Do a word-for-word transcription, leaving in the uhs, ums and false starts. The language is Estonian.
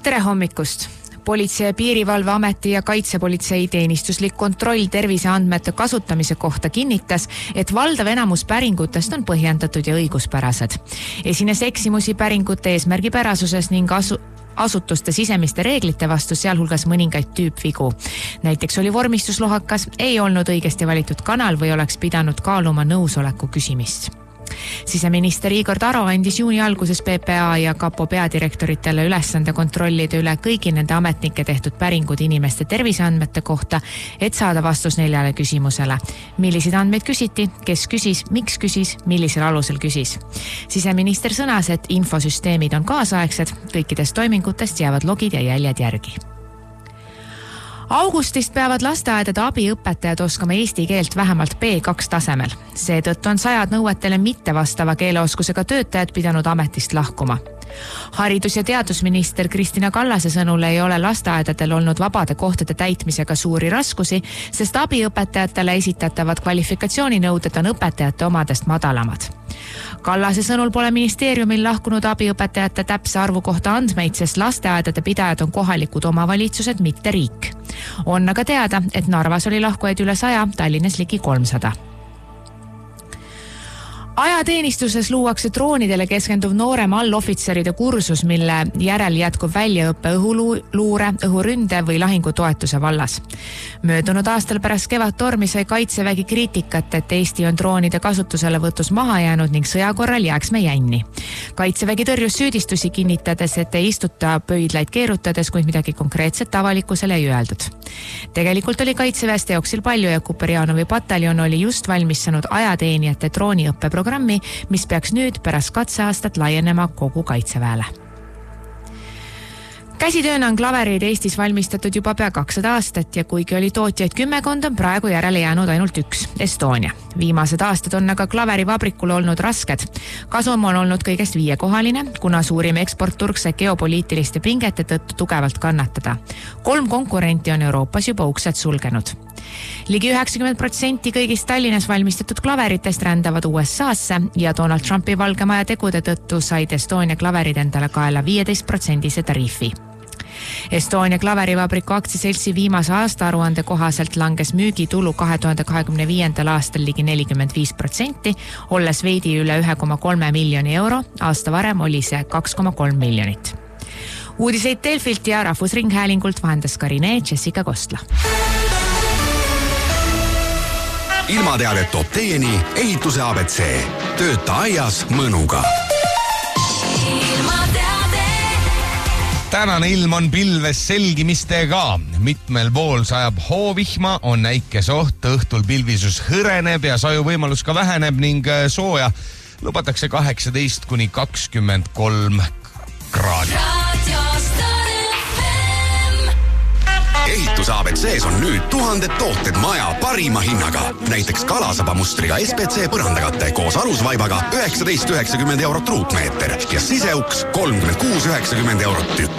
Tere hommikust! Politsei- ja Piirivalveameti ja Kaitsepolitsei teenistuslik kontroll terviseandmete kasutamise kohta kinnitas, et valdav enamus päringutest on põhjendatud ja õiguspärased. Esines eksimusi päringute eesmärgipärasuses ning asu asutuste sisemiste reeglite vastu, sealhulgas mõningaid tüüpvigu. Näiteks oli vormistus lohakas, ei olnud õigesti valitud kanal või oleks pidanud kaaluma nõusoleku küsimist. Siseminister Igor Taro andis juuni alguses P P A ja Kapo peadirektoritele ülesande kontrollida üle kõigi nende ametnike tehtud päringud inimeste terviseandmete kohta, et saada vastus neljale küsimusele. Milliseid andmeid küsiti, kes küsis, miks küsis, millisel alusel küsis. Siseminister sõnas, et infosüsteemid on kaasaegsed, kõikidest toimingutest jäävad logid ja jäljed järgi. Augustist peavad lasteaedade abiõpetajad oskama eesti keelt vähemalt B kaks tasemel. Seetõttu on sajad nõuetele mitte vastava keeleoskusega töötajad pidanud ametist lahkuma. Haridus- ja teadusminister Kristina Kallase sõnul ei ole lasteaedadel olnud vabade kohtade täitmisega suuri raskusi, sest abiõpetajatele esitatavad kvalifikatsiooninõuded on õpetajate omadest madalamad. Kallase sõnul pole ministeeriumil lahkunud abiõpetajate täpse arvu kohta andmeid, sest lasteaedade pidajad on kohalikud omavalitsused, mitte riik. On aga teada, et Narvas oli lahkujaid üle saja, Tallinnas ligi kolmsada. Ajateenistuses luuakse droonidele keskenduv noorem allohvitseride kursus, mille järel jätkub väljaõppe õhuluure, õhuründe või lahingutoetuse vallas. Möödunud aastal pärast kevadtormi sai Kaitsevägi kriitikat, et Eesti on droonide kasutusele võtus maha jäänud ning sõja korral jääks me jänni. Kaitsevägi tõrjus süüdistusi kinnitades, et ei istuta pöidlaid keerutades, kuid midagi konkreetset avalikkusele ei öeldud. Tegelikult oli Kaitseväes teoksil palju ja Kuperjanovi pataljon oli just valmistanud ajateenijate drooniõppe programmi, mis peaks nüüd pärast katseaastat laienema kogu Kaitseväele. Käsitööna on klavereid Eestis valmistatud juba pea kakssada aastat ja kuigi oli tootjaid kümmekond, on praegu järele jäänud ainult üks, Estonia. Viimased aastad on aga klaverivabrikul olnud rasked. Kasum on olnud kõigest viiekohaline, kuna suurim eksportturg sai geopoliitiliste pingete tõttu tugevalt kannatada. Kolm konkurenti on Euroopas juba uksed sulgenud. Ligi üheksakümmend protsenti kõigist Tallinnas valmistatud klaveritest rändavad U S A-sse ja Donald Trumpi Valge Maja tegude tõttu said Estonia klaverid endale kaela viieteist protsendise tariifi. Estonia klaverivabriku aktsiaseltsi viimase aasta aruande kohaselt langes müügitulu kahe tuhande kahekümne viiendal aastal ligi nelikümmend viis protsenti, olles veidi üle ühe koma kolme miljoni euro, aasta varem oli see kaks koma kolm miljonit. Uudiseid Delfilt ja Rahvusringhäälingult vahendas Karine Jessica Kostla. Ilmateadet toob teieni ehituse A B C. Tööta aias mõnuga. Tänane ilm on pilves selgimistega. Mitmel pool sajab hoovihma, on näikesoht, õhtul pilvisus hõreneb ja saju võimalus ka väheneb ning sooja lubatakse kaheksateist kuni kakskümmend kolm kraadi. Ehituse A B C-s on nüüd tuhanded tooted maja parima hinnaga. Näiteks kalasabamustriga S B C põrandakate koos alusvaibaga üheksateist üheksakümmend eurot ruutmeeter ja siseuks kolmkümmend kuus üheksakümmend eurot tükk.